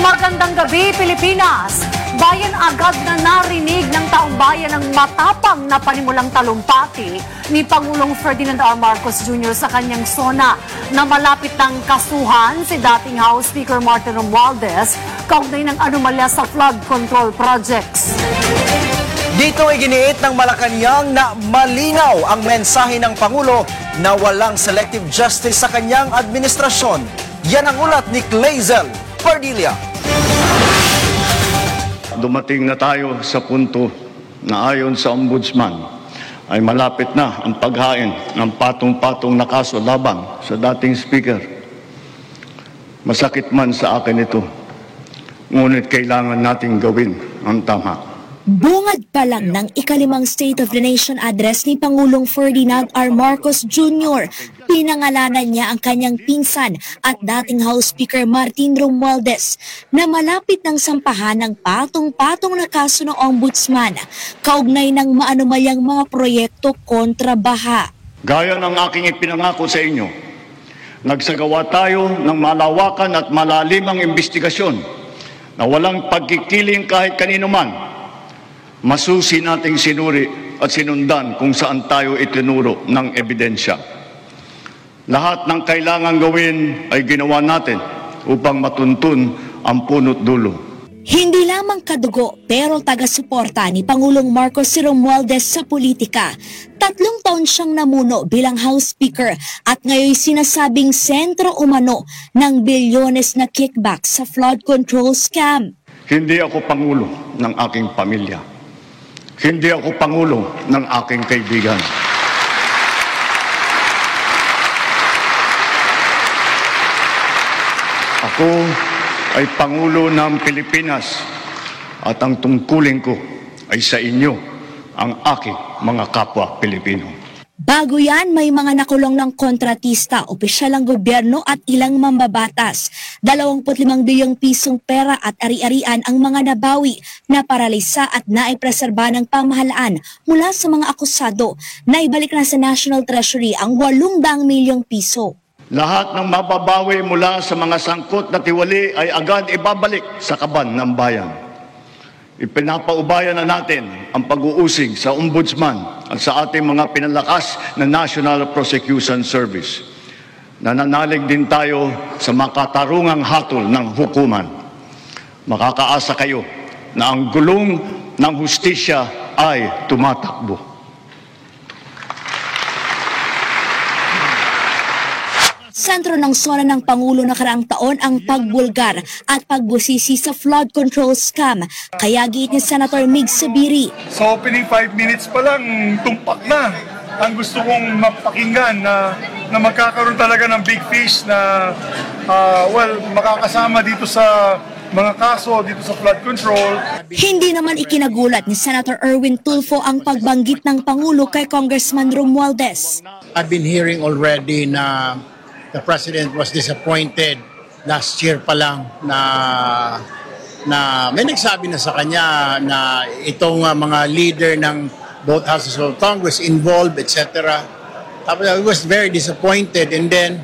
Magandang gabi, Pilipinas! Bayan agad na narinig ng taong bayan ang matapang na panimulang talumpati ni Pangulong Ferdinand R. Marcos Jr. sa kanyang sona na malapit ng kasuhan si dating House Speaker Martin Romualdez kaugnay ng anomalya sa flood control projects. Dito ay giniit ng Malacanang na malinaw ang mensahe ng Pangulo na walang selective justice sa kanyang administrasyon. Yan ang ulat ni Clazel Pardilla. Dumating na tayo sa punto na ayon sa Ombudsman ay malapit na ang paghain ng patong-patong na kaso laban sa dating Speaker. Masakit man sa akin ito, ngunit kailangan nating gawin ang tama. Bungad pa lang ng ikalimang State of the Nation address ni Pangulong Ferdinand R. Marcos Jr., pinangalanan niya ang kanyang pinsan at dating House Speaker Martin Romualdez na malapit ng sampahan ng patong-patong na kaso ng Ombudsman kaugnay ng maanumalyang mga proyekto kontra baha. Gaya ng aking ipinangako sa inyo, nagsagawa tayo ng malawakan at malalimang investigasyon na walang pagkikiling kahit kanino man. Masusi nating sinuri at sinundan kung saan tayo itinuro ng ebidensya. Lahat ng kailangan gawin ay ginawa natin upang matuntun ang punot dulo. Hindi lamang kadugo pero taga-suporta ni Pangulong Marcos si Romualdez sa politika. 3 taon siyang namuno bilang House Speaker at ngayon sinasabing sentro umano ng bilyones na kickback sa flood control scam. Hindi ako pangulo ng aking pamilya. Hindi ako pangulo ng aking kaibigan. Ako ay Pangulo ng Pilipinas at ang tungkulin ko ay sa inyo, ang aking mga kapwa Pilipino. Bago yan, may mga nakulong ng kontratista, opisyal ng gobyerno at ilang mambabatas. 25 bilyong pisong pera at ari-arian ang mga nabawi, naparalisa at naipreserba ng pamahalaan mula sa mga akusado. Naibalik na sa National Treasury ang 800 milyong piso. Lahat ng mababawi mula sa mga sangkot na tiwali ay agad ibabalik sa kaban ng bayan. Ipinapaubayan na natin ang pag-uusig sa Ombudsman at sa ating mga pinalakas na National Prosecution Service. Nananalig din tayo sa makatarungang hatol ng hukuman. Makakaasa kayo na ang gulong ng hustisya ay tumatakbo. Sentro ng sona ng Pangulo nakaraang taon ang pagbulgar at pagbusisi sa flood control scam. Kaya giit ni Senator Mig Zubiri. Sa opening 5 minutes pa lang, tumpak na. Ang gusto kong mapakinggan na magkakaroon talaga ng big fish na makakasama dito sa mga kaso dito sa flood control. Hindi naman ikinagulat ni Senator Erwin Tulfo ang pagbanggit ng Pangulo kay Congressman Romualdez. I've been hearing already na the President was disappointed last year pa lang na may nagsabi na sa kanya na itong mga leader ng both houses of Congress involved, etc. Tapos I was very disappointed and then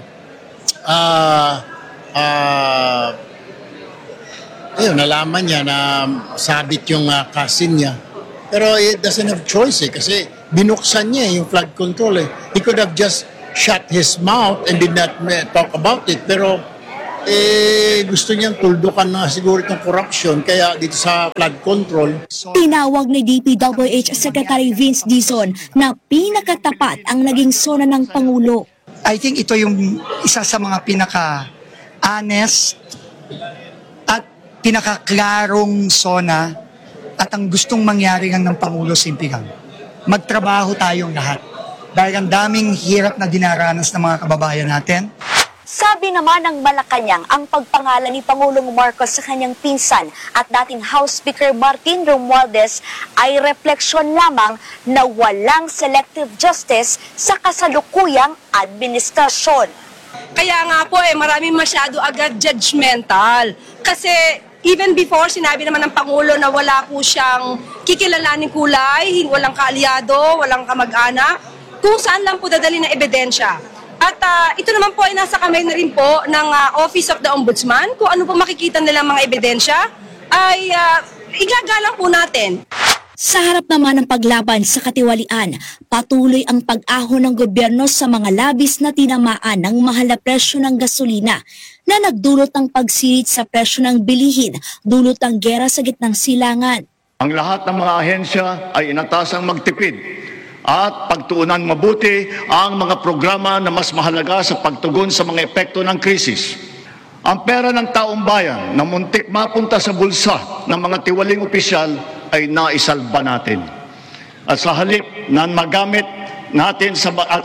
nalaman niya na sabit yung cousin niya. Pero it doesn't have choice kasi binuksan niya yung flood control. He could have just shut his mouth and did not talk about it. Pero gusto niyang tuldukan na siguro itong corruption kaya dito sa flood control. Tinawag ni DPWH Secretary Vince Dizon na pinakatapat ang naging sona ng Pangulo. I think ito yung isa sa mga pinaka-honest at pinaka-klarong sona at ang gustong mangyari ng Pangulo simpigang. Magtrabaho tayong lahat. Dahil ang daming hirap na dinaranas ng mga kababayan natin. Sabi naman ng Malacanang ang pagpangalan ni Pangulong Marcos sa kanyang pinsan at dating House Speaker Martin Romualdez ay refleksyon lamang na walang selective justice sa kasalukuyang administrasyon. Kaya nga po maraming masyado agad judgmental. Kasi even before, sinabi naman ng Pangulo na wala po siyang kikilalaning kulay, walang kaalyado, walang kamag-anak, kung saan lang po dadali na ebidensya. At ito naman po ay nasa kamay na rin po ng Office of the Ombudsman. Kung ano po makikita nilang mga ebidensya ay igagalang po natin. Sa harap naman ng paglaban sa katiwalian, patuloy ang pag-ahon ng gobyerno sa mga labis na tinamaan ng mahal na presyo ng gasolina na nagdulot ng pagsirit sa presyo ng bilihin, dulot ng gera sa gitnang silangan. Ang lahat ng mga ahensya ay inatasang magtipid at pagtuunan mabuti ang mga programa na mas mahalaga sa pagtugon sa mga epekto ng krisis. Ang pera ng taong bayan na muntik mapunta sa bulsa ng mga tiwaling opisyal ay naisalba natin. At sa halip na magamit natin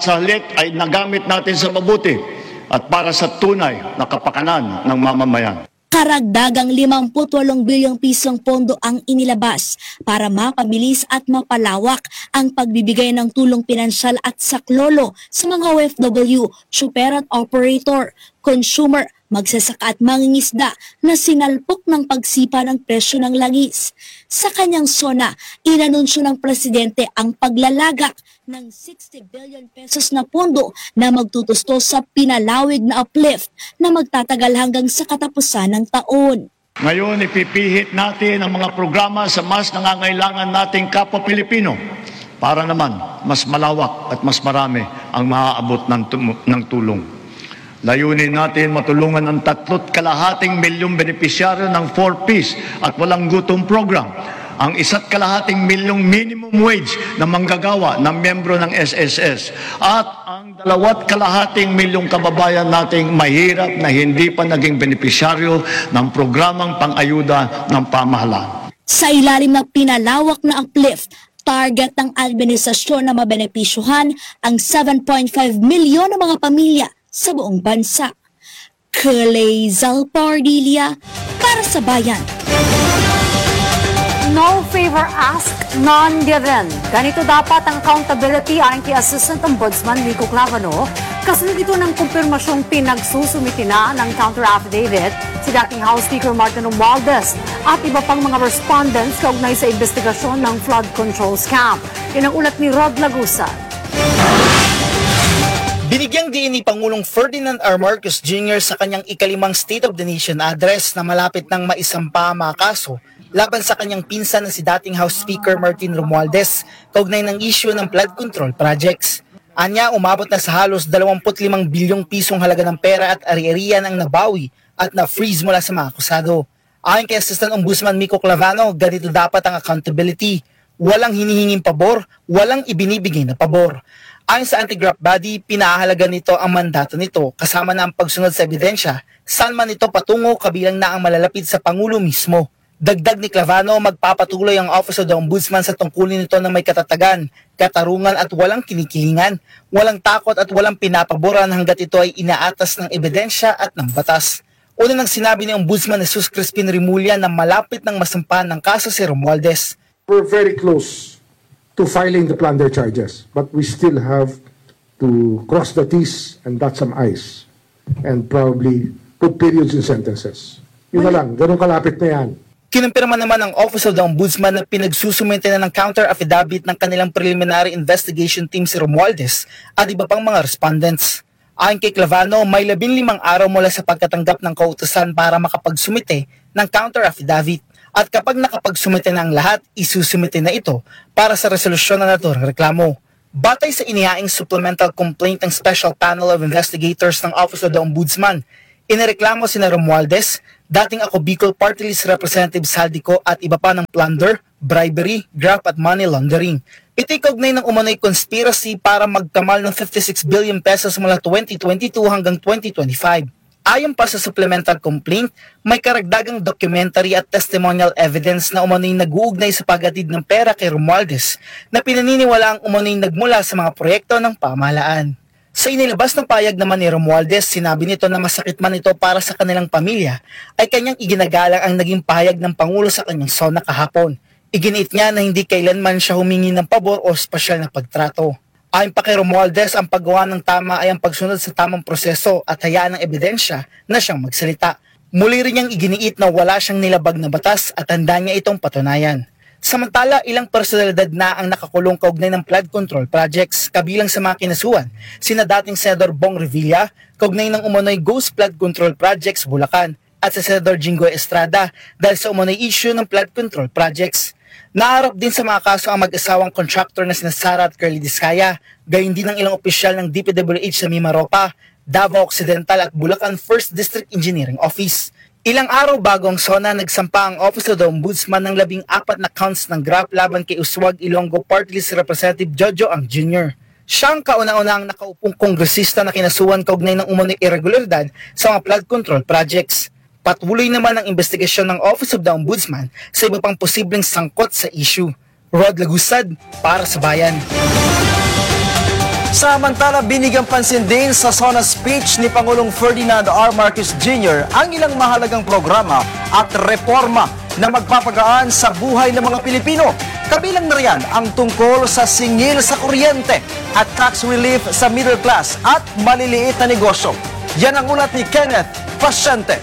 ay nagamit natin sa mabuti at para sa tunay na kapakanan ng mamamayan. Karagdagang 58 bilyong pisong pondo ang inilabas para mapabilis at mapalawak ang pagbibigay ng tulong pinansyal at saklolo sa mga OFW, tsuper at operator, consumer, magsasaka at mangingisda na sinalpok ng pagsipa ng presyo ng langis. Sa kanyang SONA, inanunsyo ng presidente ang paglalagak ng 60 billion pesos na pondo na magtutusto sa pinalawig na uplift na magtatagal hanggang sa katapusan ng taon. Ngayon, ipipihit natin ang mga programa sa mas nangangailangan nating kapwa Pilipino para naman mas malawak at mas marami ang maaabot ng tulong. Layunin natin matulungan ang 3.2 milyong benepisyaryo ng 4Ps at walang gutom program, ang 1.2 milyong minimum wage na manggagawa ng miyembro ng SSS at ang 2.2 milyong kababayan nating mahirap na hindi pa naging benepisyaryo ng programang pang-ayuda ng pamahalaan. Sa ilalim ng pinalawak na uplift, target ng administrasyon na mabenepisyuhan ang 7.5 milyon na mga pamilya sa buong bansa. Clazel Pardilia para sa Bayan. No favor asked, none given. Ganito dapat ang accountability ayon kay Assistant Ombudsman Rico Clavano. Kasunod ito ng kumpirmasyong pinagsusumiti na ng counter affidavit si dating House Speaker Martin Romualdez at iba pang mga respondents kaugnay sa investigasyon ng flood control scam. Yan ang ulat ni Rod Lagusa. Binigyang diin ni Pangulong Ferdinand R. Marcos Jr. sa kanyang ikalimang State of the Nation address na malapit ng maisampa ang mga kaso laban sa kanyang pinsan na si dating House Speaker Martin Romualdez kaugnay ng issue ng flood control projects. Anya, umabot na sa halos 25 bilyong pisong halaga ng pera at ari-arian ang nabawi at na-freeze mula sa mga akusado. Ayon kay Assistant Ombudsman Rico Clavano, ganito dapat ang accountability. Walang hinihinging pabor, walang ibinibigay na pabor. Ayon sa anti-graft body, pinahalaga nito ang mandato nito kasama na ang pagsunod sa ebidensya, saan man ito patungo kabilang na ang malalapit sa Pangulo mismo. Dagdag ni Clavano, magpapatuloy ang Office of the Ombudsman sa tungkulin nito na may katatagan, katarungan at walang kinikilingan, walang takot at walang pinapaboran hanggat ito ay inaatas ng ebidensya at ng batas. Una nang sinabi ni Ombudsman Jesus Crispin Rimulya na malapit ng masampahan ng kaso si Romualdez. We're very close to filing the plunder charges, but we still have to cross the T's and dot some I's and probably put periods in sentences. Yun na lang, ganun kalapit na yan. Kinumpirma naman ng Office of the Ombudsman na pinagsusumite na ng counter affidavit ng kanilang preliminary investigation team si Romualdez at iba pang mga respondents. Ayon kay Clavano, may 15 araw mula sa pagkatanggap ng kautusan para makapagsumite ng counter affidavit. At kapag nakapagsumite na ang lahat, isusumite na ito para sa resolusyon ng naturang reklamo. Batay sa inihaing supplemental complaint ng Special Panel of Investigators ng Office of the Ombudsman, inireklamo sina Romualdez, dating ako Bicol Party List Representative Saldico at iba pa ng plunder, bribery, graft at money laundering. Ito'y kaugnay ng umano'y conspiracy para magkamal ng 56 billion pesos mula 2022 hanggang 2025. Ayon pa sa supplemental complaint, may karagdagang documentary at testimonial evidence na umano'y nag-uugnay sa paghatid ng pera kay Romualdez na pinaniniwala ang umano'y nagmula sa mga proyekto ng pamahalaan. Sa inilabas ng payag naman ni Romualdez, sinabi nito na masakit man ito para sa kanilang pamilya, ay kanyang iginagalang ang naging payag ng Pangulo sa kanyang SONA kahapon. Iginiit niya na hindi kailanman siya humingi ng pabor o espesyal na pagtrato. Ayon pa kay Romualdez, ang paggawa ng tama ay ang pagsunod sa tamang proseso at hayaan ng ebidensya na siyang magsalita. Muli rin niyang iginiit na wala siyang nilabag na batas at handa niya itong patunayan. Samantala, ilang personalidad na ang nakakulong kaugnay ng flood control projects, kabilang sa mga kinasuhan, sina dating Senador Bong Revilla, kaugnay ng umano'y Ghost Flood Control Projects Bulacan, at sa Senador Jinggoy Estrada dahil sa umano'y issue ng flood control projects. Naharap din sa mga kaso ang mag-asawang contractor na sina Sara at Curly Discaya, gayon din ng ilang opisyal ng DPWH sa Mimaropa, Davao Occidental at Bulacan 1st District Engineering Office. Ilang araw bago ang SONA, nagsampa ang Office of the Ombudsman ng 14 na counts ng graft laban kay Uswag Ilonggo Party List Representative Jojo Ang Jr. Siya ang kauna-unang nakaupong kongresista na kinasuhan kaugnay ng umano'y irregularidad sa mga flood control projects. Patuloy naman ang investigasyon ng Office of the Ombudsman sa iba pang posibleng sangkot sa issue. Rod Lagusad, para sa Bayan. Samantala, binigyang pansin din sa SONA speech ni Pangulong Ferdinand R. Marcos Jr. ang ilang mahalagang programa at reforma na magpapagaan sa buhay ng mga Pilipino. Kabilang na riyan ang tungkol sa singil sa kuryente at tax relief sa middle class at maliliit na negosyo. Yan ang ulat ni Kenneth Pasyente.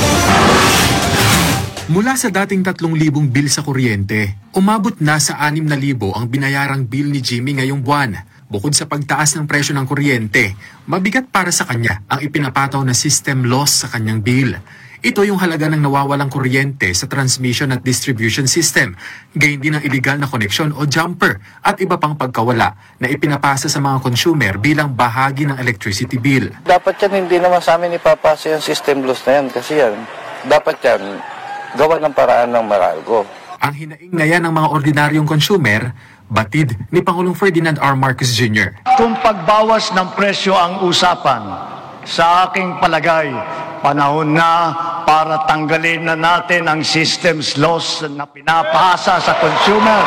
Mula sa dating 3,000 bill sa kuryente, umabot na sa 6,000 ang binayarang bill ni Jimmy ngayong buwan. Bukod sa pagtaas ng presyo ng kuryente, mabigat para sa kanya ang ipinapataw na system loss sa kanyang bill. Ito yung halaga ng nawawalang kuryente sa transmission at distribution system, gayon din ang illegal na koneksyon o jumper at iba pang pagkawala na ipinapasa sa mga consumer bilang bahagi ng electricity bill. Dapat yan hindi naman sa amin ipapasa yung system loss na yan kasi yan, dapat yan gawa ng paraan ng Meralco. Ang hinaing na yan ng mga ordinaryong consumer, batid ni Pangulong Ferdinand R. Marcos Jr. Kung pagbawas ng presyo ang usapan, sa aking palagay, panahon na para tanggalin na natin ang systems loss na pinapasa sa consumer.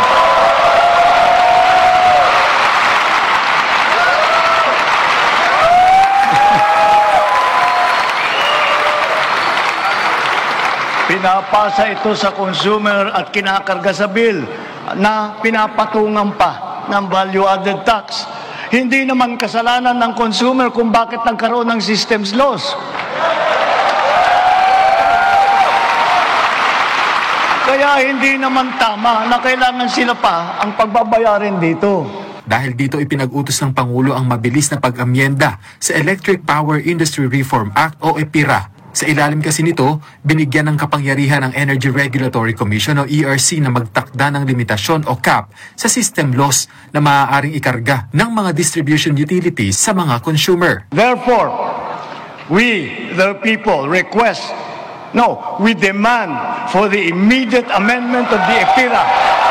Pinapasa ito sa consumer at kinakarga sa bill na pinapatungan pa ng value-added tax. Hindi naman kasalanan ng consumer kung bakit nagkaroon ng systems loss. Kaya hindi naman tama na kailangan sila pa ang pagbabayarin dito. Dahil dito ipinag-utos ng Pangulo ang mabilis na pag-amyenda sa Electric Power Industry Reform Act o EPIRA. Sa ilalim kasi nito, binigyan ng kapangyarihan ng Energy Regulatory Commission o ERC na magtakda ng limitasyon o cap sa system loss na maaaring ikarga ng mga distribution utilities sa mga consumer. Therefore, we, the people, we demand for the immediate amendment of the EPIRA.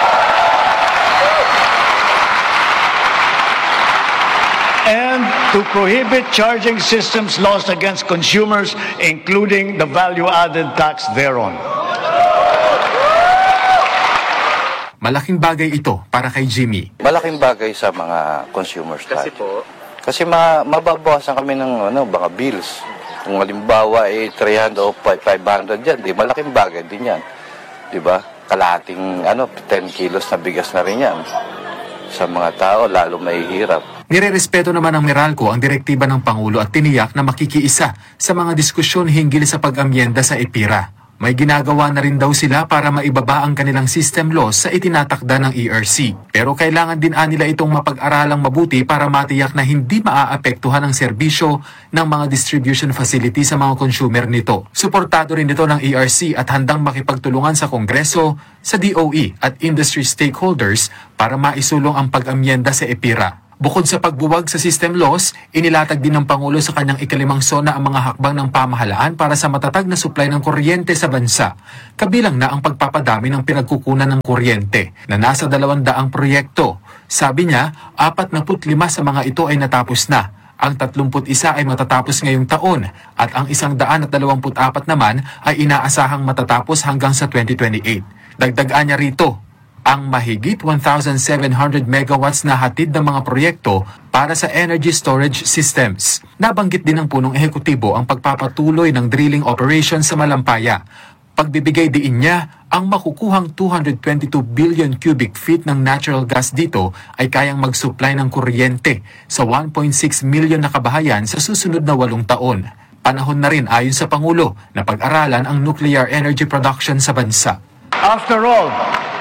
And to prohibit charging systems loss against consumers, including the value-added tax thereon. Malaking bagay ito para kay Jimmy. Malaking bagay sa mga consumers tayo. Kasi mababawasan kami ng baka bills. Kung halimbawa 300 o 500 yan, malaking bagay din yan. Diba? Kalahating 10 kilos na bigas na rin yan. Sa mga tao, lalo mahihirap. Nirerespeto naman ng Meralco ang direktiba ng Pangulo at tiniyak na makikiisa sa mga diskusyon hinggil sa pag-amyenda sa EPIRA. May ginagawa na rin daw sila para maibaba ang kanilang system loss sa itinatakda ng ERC. Pero kailangan din nila itong mapag-aralang mabuti para matiyak na hindi maaapektuhan ang serbisyo ng mga distribution facility sa mga consumer nito. Suportado rin ito ng ERC at handang makipagtulungan sa Kongreso, sa DOE at industry stakeholders para maisulong ang pag-amyenda sa EPIRA. Bukod sa pagbuwag sa system loss, inilatag din ng Pangulo sa kanyang ikalimang SONA ang mga hakbang ng pamahalaan para sa matatag na supply ng kuryente sa bansa. Kabilang na ang pagpapadami ng pinagkukunan ng kuryente na nasa 200 proyekto. Sabi niya, 45 sa mga ito ay natapos na. Ang 31 ay matatapos ngayong taon at ang 124 naman ay inaasahang matatapos hanggang sa 2028. Dagdagan niya rito, ang mahigit 1,700 megawatts na hatid ng mga proyekto para sa energy storage systems. Nabanggit din ng punong ehekutibo ang pagpapatuloy ng drilling operation sa Malampaya. Pagbibigay diin niya, ang makukuhang 222 billion cubic feet ng natural gas dito ay kayang mag-supply ng kuryente sa 1.6 million na kabahayan sa susunod na 8 taon. Panahon na rin ayon sa Pangulo na pag-aralan ang nuclear energy production sa bansa. After all,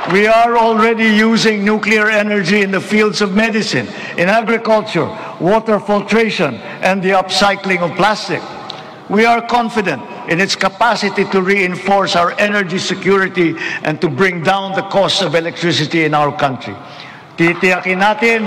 We are already using nuclear energy in the fields of medicine, in agriculture, water filtration, and the upcycling of plastic. We are confident in its capacity to reinforce our energy security and to bring down the cost of electricity in our country. Titiyakin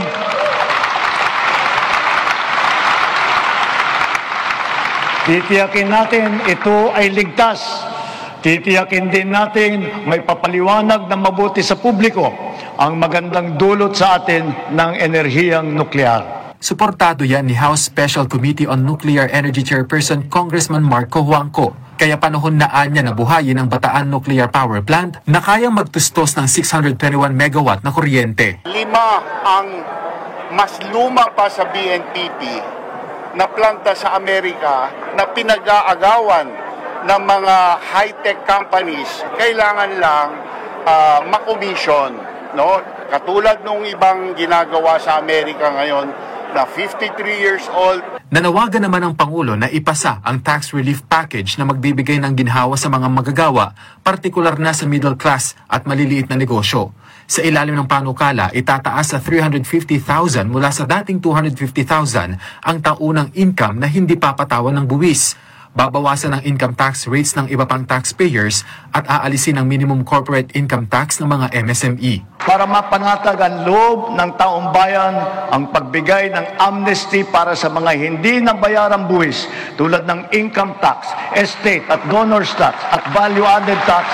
natin ito ay ligtas. Titiyakin din natin may papaliwanag na mabuti sa publiko ang magandang dulot sa atin ng enerhiyang nuklear. Suportado yan ni House Special Committee on Nuclear Energy Chairperson Congressman Marco Huangco. Kaya panahon na anya na buhayin ang Bataan Nuclear Power Plant na kayang magtustos ng 621 megawatt na kuryente. 5 ang mas luma pa sa BNPP na planta sa Amerika na pinag-aagawan ng mga high-tech companies. Kailangan lang makomisyon, no? Katulad nung ibang ginagawa sa Amerika ngayon na 53 years old. Nanawagan naman ang Pangulo na ipasa ang tax relief package na magbibigay ng ginhawa sa mga magagawa, partikular na sa middle class at maliliit na negosyo. Sa ilalim ng panukala, itataas sa 350,000 mula sa dating 250,000 ang taunang income na hindi papatawan ng buwis. Babawasan ang income tax rates ng iba pang taxpayers at aalisin ang minimum corporate income tax ng mga MSME. Para mapanatag ang loob ng taong bayan ang pagbigay ng amnesty para sa mga hindi nabayarang buwis tulad ng income tax, estate at donor's tax at value-added tax.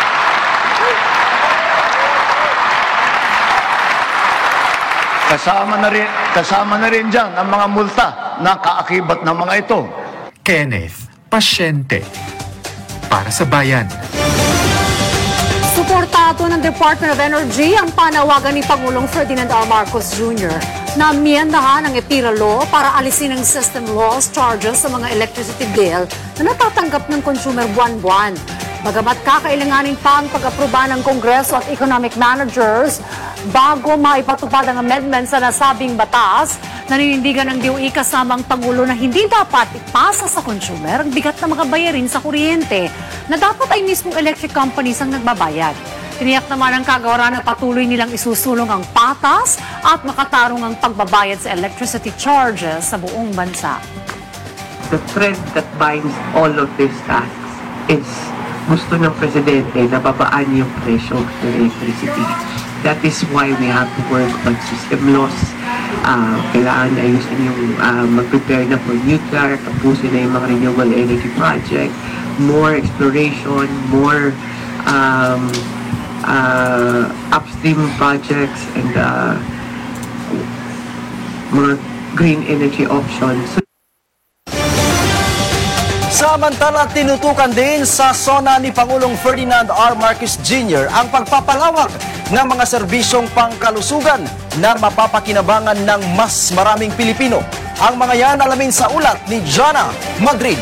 Kasama na rin dyan ang mga multa na kaakibat ng mga ito. Kenneth Pasyente para sa Bayan. Suportado ng Department of Energy ang panawagan ni Pangulong Ferdinand R. Marcos Jr. na amyendahan ang EPIRA Law para alisin ang system loss charges sa mga electricity bill na natatanggap ng consumer buwan-buwan. Bagamat kakailanganin pa ang pag-aproba ng Kongreso at economic managers bago maipatupad ang amendments sa nasabing batas, naninindigan ng DOE kasamang Pangulo na hindi dapat ipasa sa consumer ang bigat na mga bayarin sa kuryente na dapat ay mismong electric companies ang nagbabayad. Tiniyak naman ang kagawaran na patuloy nilang isusulong ang patas at makatarong ang pagbabayad sa electricity charges sa buong bansa. The thread that binds all of these tasks is gusto ng Presidente na babaan yung presyo ng electricity. That is why we have to work on system loss. Kailangan na ayusin yung mag-prepare na for nuclear, tapusin na yung mga renewable energy project, more exploration, more upstream projects, and mga green energy options. Samantala, tinutukan din sa SONA ni Pangulong Ferdinand R. Marcos Jr. ang pagpapalawak ng mga serbisyong pangkalusugan na mapapakinabangan ng mas maraming Pilipino. Ang mga yan alamin sa ulat ni Jana Madrid.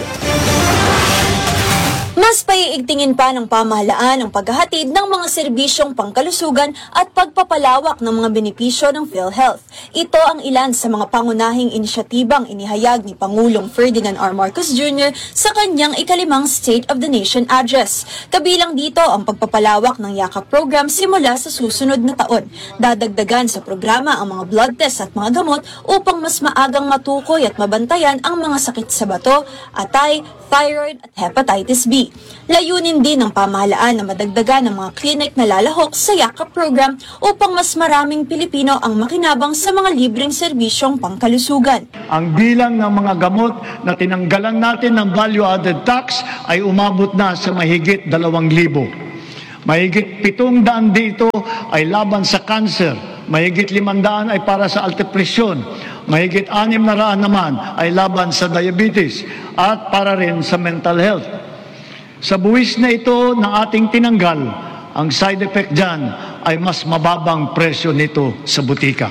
Mas paiigtingin pa ng pamahalaan ang paghahatid ng mga serbisyong pangkalusugan at pagpapalawak ng mga benepisyo ng PhilHealth. Ito ang ilan sa mga pangunahing inisyatibang inihayag ni Pangulong Ferdinand R. Marcos Jr. sa kanyang ika-5 State of the Nation Address. Kabilang dito ang pagpapalawak ng YAKAP program simula sa susunod na taon. Dadagdagan sa programa ang mga blood test at mga gamot upang mas maagang matukoy at mabantayan ang mga sakit sa bato, atay, thyroid at hepatitis B. Layunin din ng pamahalaan na madagdagan ng mga klinik na lalahok sa YAKAP program upang mas maraming Pilipino ang makinabang sa mga libreng serbisyong pangkalusugan. Ang bilang ng mga gamot na tinanggalan natin ng value-added tax ay umabot na sa mahigit 2,000. Mahigit 700 dito ay laban sa cancer, mahigit 500 ay para sa alta presyon, mahigit 600 naman ay laban sa diabetes at para rin sa mental health. Sa buwis na ito na ating tinanggal, ang side effect dyan ay mas mababang presyo nito sa butika.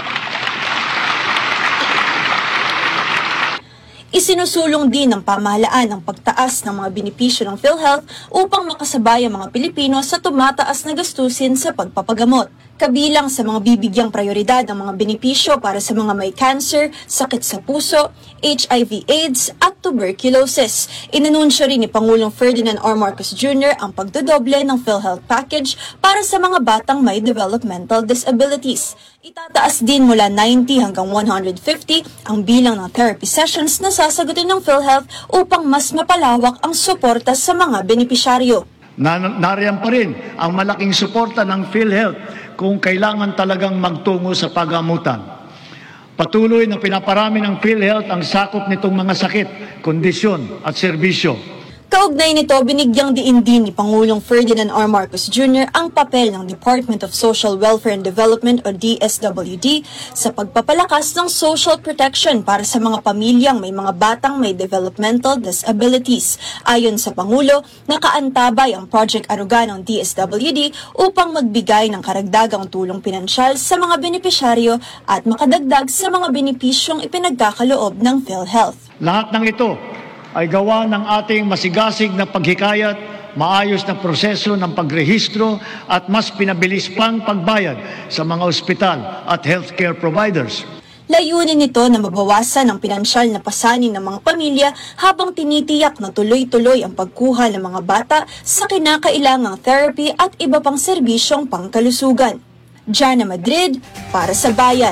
Isinusulong din ng pamahalaan ang pagtaas ng mga benepisyo ng PhilHealth upang makasabay ang mga Pilipino sa tumataas na gastusin sa pagpapagamot. Kabilang sa mga bibigyang prioridad ang mga benepisyo para sa mga may cancer, sakit sa puso, HIV/AIDS at tuberculosis. Inanunsyo rin ni Pangulong Ferdinand R. Marcos Jr. ang pagdodoble ng PhilHealth package para sa mga batang may developmental disabilities. Itataas din mula 90 hanggang 150 ang bilang ng therapy sessions na sasagutin ng PhilHealth upang mas mapalawak ang suporta sa mga benepisyaryo. Nariyan pa rin ang malaking suporta ng PhilHealth kung kailangan talagang magtungo sa pagamutan. Patuloy na pinaparami ng PhilHealth ang sakop nitong mga sakit, kondisyon at serbisyo. Kaugnay nito, binigyang diin din ni Pangulong Ferdinand R. Marcos Jr. ang papel ng Department of Social Welfare and Development o DSWD sa pagpapalakas ng social protection para sa mga pamilyang may mga batang may developmental disabilities. Ayon sa Pangulo, nakaantabay ang Project Aruga ng DSWD upang magbigay ng karagdagang tulong pinansyal sa mga benepisyaryo at makadagdag sa mga benepisyong ipinagkakaloob ng PhilHealth. Lahat ng ito ay gawa ng ating masigasig na paghikayat, maayos na proseso ng pagrehistro at mas pinabilis pang pagbayad sa mga ospital at healthcare providers. Layunin nito na mabawasan ang pinansyal na pasanin ng mga pamilya habang tinitiyak na tuloy-tuloy ang pagkuha ng mga bata sa kinakailangang therapy at iba pang serbisyong pangkalusugan. Jana Madrid, para sa Bayan.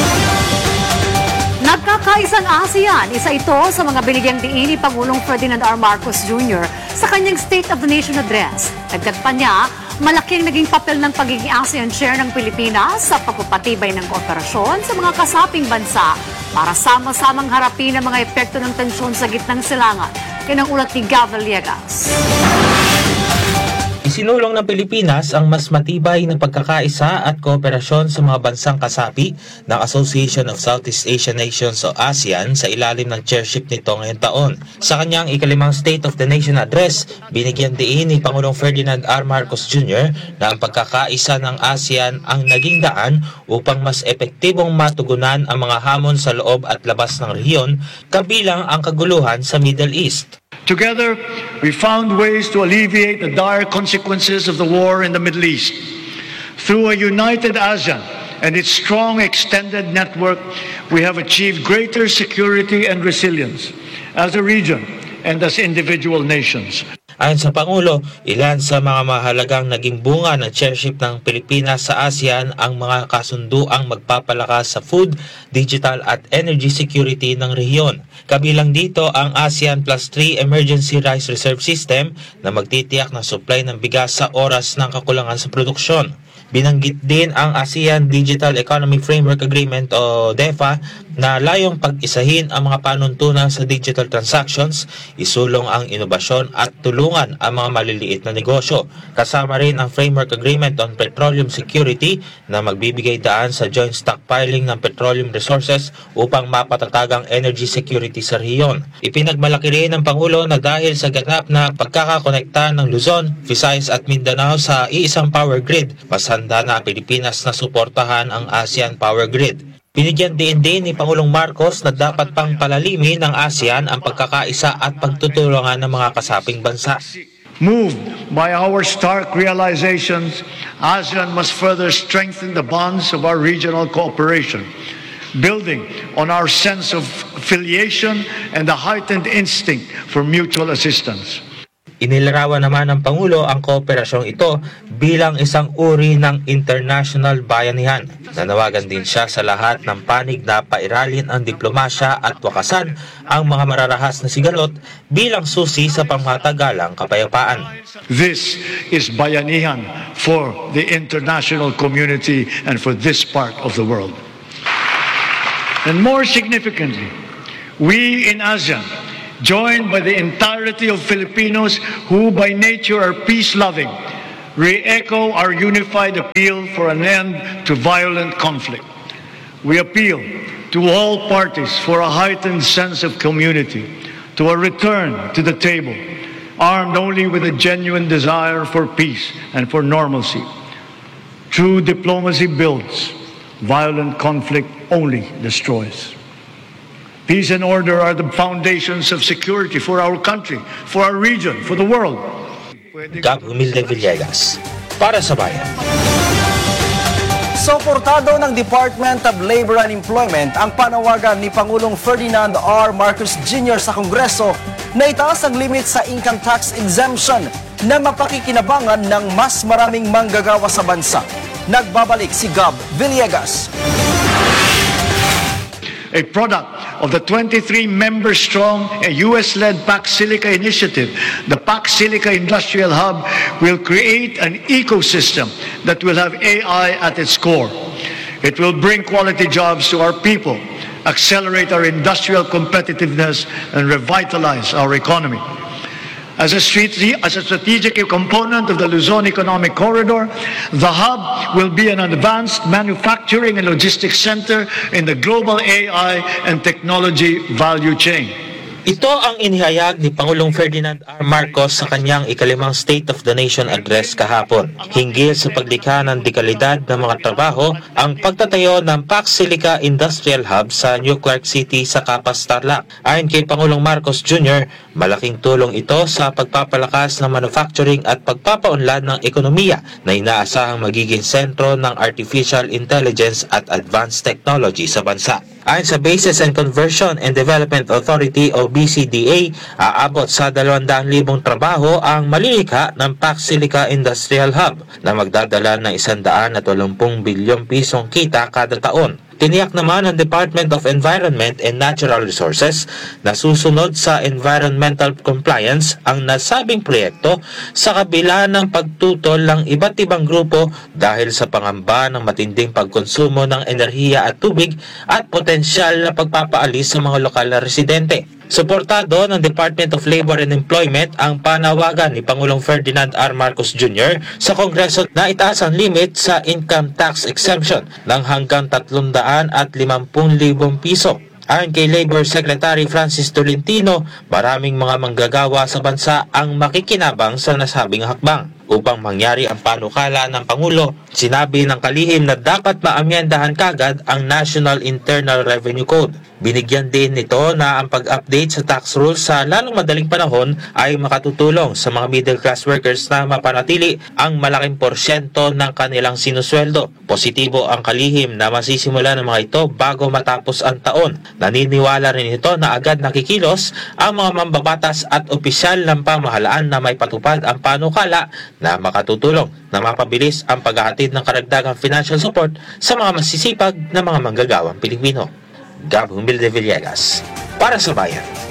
Nagkakaisang ASEAN, isa ito sa mga binigyang diin ni Pangulong Ferdinand R. Marcos Jr. sa kanyang State of the Nation address. Dagdag pa niya, malaki ang naging papel ng pagiging ASEAN chair ng Pilipinas sa pagpapatibay ng kooperasyon sa mga kasaping bansa para sama-samang harapin ang mga epekto ng tensyon sa gitnang silangan. Yan ang ulat ni Gav Villegas. Isinulong ng Pilipinas ang mas matibay na pagkakaisa at kooperasyon sa mga bansang kasapi ng Association of Southeast Asian Nations o ASEAN sa ilalim ng chairship nito ngayong taon. Sa kanyang ikalimang State of the Nation address, binigyan diin ni Pangulong Ferdinand R. Marcos Jr. na ang pagkakaisa ng ASEAN ang naging daan upang mas epektibong matugunan ang mga hamon sa loob at labas ng rehiyon, kabilang ang kaguluhan sa Middle East. Together, we found ways to alleviate the dire consequences of the war in the Middle East. Through a united ASEAN and its strong extended network, we have achieved greater security and resilience as a region and as individual nations. Ayon sa Pangulo, ilan sa mga mahalagang naging bunga ng chairship ng Pilipinas sa ASEAN ang mga kasunduang magpapalakas sa food, digital at energy security ng rehiyon. Kabilang dito ang ASEAN Plus 3 Emergency Rice Reserve System na magtitiyak ng supply ng bigas sa oras ng kakulangan sa produksyon. Binanggit din ang ASEAN Digital Economy Framework Agreement o DEFA na layong pag-isahin ang mga panuntunan sa digital transactions, isulong ang inobasyon at tulungan ang mga maliliit na negosyo. Kasama rin ang Framework Agreement on Petroleum Security na magbibigay daan sa joint stockpiling ng petroleum resources upang mapatatag ang energy security sa rehiyon. Ipinagmalaki rin ng Pangulo na dahil sa ganap na pagkakakonekta ng Luzon, Visayas at Mindanao sa iisang power grid, mas handa na ang Pilipinas na suportahan ang ASEAN Power Grid. Binigyan din ni Pangulong Marcos na dapat pang palalimin ng ASEAN ang pagkakaisa at pagtutulungan ng mga kasaping bansa. Moved by our stark realizations, ASEAN must further strengthen the bonds of our regional cooperation, building on our sense of affiliation and the heightened instinct for mutual assistance. Inilarawan naman ng Pangulo ang kooperasyong ito bilang isang uri ng international bayanihan. Nanawagan din siya sa lahat ng panig na pairalin ang diplomasya at wakasan ang mga mararahas na sigalot bilang susi sa pangmatagalang kapayapaan. This is bayanihan for the international community and for this part of the world. And more significantly, we in ASEAN, joined by the entirety of Filipinos who by nature are peace-loving, re-echo our unified appeal for an end to violent conflict. We appeal to all parties for a heightened sense of community, to a return to the table, armed only with a genuine desire for peace and for normalcy. True diplomacy builds, violent conflict only destroys. Peace and order are the foundations of security for our country, for our region, for the world. Gab Humilde Villegas, para sa Bayan. Suportado ng Department of Labor and Employment ang panawagan ni Pangulong Ferdinand R. Marcos Jr. sa Kongreso na itaas ang limit sa income tax exemption na mapakikinabangan ng mas maraming manggagawa sa bansa. Nagbabalik si Gab Villegas. A product of the 23-member-strong US-led Pac Silica initiative, the Pac Silica Industrial Hub will create an ecosystem that will have AI at its core. It will bring quality jobs to our people, accelerate our industrial competitiveness, and revitalize our economy. As a strategic component of the Luzon Economic Corridor, the hub will be an advanced manufacturing and logistics center in the global AI and technology value chain. Ito ang inihayag ni Pangulong Ferdinand R. Marcos sa kanyang ikalimang State of the Nation Address kahapon. Hinggil sa paglikha ng dekalidad ng mga trabaho, ang pagtatayo ng Pac Silica Industrial Hub sa New Clark City sa Capas, Tarlac. Ayon kay Pangulong Marcos Jr., malaking tulong ito sa pagpapalakas ng manufacturing at pagpapaunlad ng ekonomiya na inaasahang magiging sentro ng artificial intelligence at advanced technology sa bansa. Ayon sa Bases and Conversion and Development Authority o BCDA, aabot sa 200,000 trabaho ang malilikha ng Pac Silica Industrial Hub na magdadala ng 180 bilyong pisong kita kada taon. Tiniyak naman ng Department of Environment and Natural Resources na susunod sa environmental compliance ang nasabing proyekto sa kabila ng pagtutol ng iba't ibang grupo dahil sa pangamba ng matinding pagkonsumo ng enerhiya at tubig at potensyal na pagpapaalis sa mga lokal na residente. Suportado ng Department of Labor and Employment ang panawagan ni Pangulong Ferdinand R. Marcos Jr. sa Kongreso na itaas ang limit sa income tax exemption ng hanggang 350,000 piso. Ayon kay Labor Secretary Francis Tolentino, maraming mga manggagawa sa bansa ang makikinabang sa nasabing hakbang. Upang mangyari ang panukala ng Pangulo, sinabi ng kalihim na dapat maamyendahan kagad ang National Internal Revenue Code. Binigyan din nito na ang pag-update sa tax rules sa lalong madaling panahon ay makatutulong sa mga middle class workers na mapanatili ang malaking porsyento ng kanilang sinusweldo. Positibo ang kalihim na masisimula ng mga ito bago matapos ang taon. Naniniwala rin ito na agad nakikilos ang mga mambabatas at opisyal ng pamahalaan na may patupad ang panukala na makatutulong na mapabilis ang paghahatid ng karagdagang financial support sa mga masisipag na mga manggagawang Pilipino. Gab Humilde Villegas, para sa Bayan.